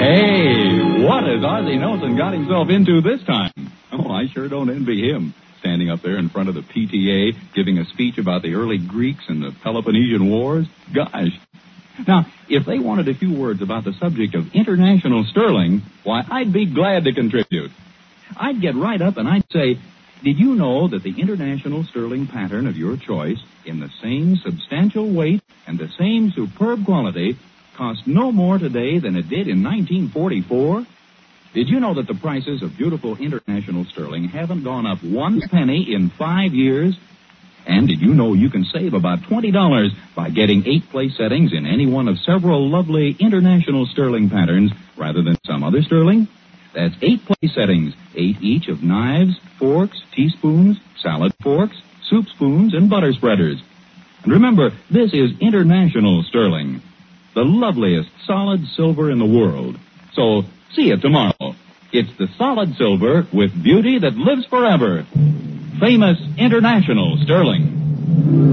Hey, what has Ozzie Nelson got himself into this time? Oh, I sure don't envy him. Standing up there in front of the PTA, giving a speech about the early Greeks and the Peloponnesian Wars. Gosh. Now, if they wanted a few words about the subject of international sterling, why, I'd be glad to contribute. I'd get right up and I'd say, did you know that the international sterling pattern of your choice, in the same substantial weight and the same superb quality, costs no more today than it did in 1944? Did you know that the prices of beautiful international sterling haven't gone up 1 penny in 5 years? And did you know you can save about $20 by getting 8 place settings in any one of several lovely international sterling patterns rather than some other sterling? That's 8 place settings, 8 each of knives, forks, teaspoons, salad forks, soup spoons, and butter spreaders. And remember, this is international sterling, the loveliest solid silver in the world. So, see it tomorrow. It's the solid silver with beauty that lives forever. Famous international sterling.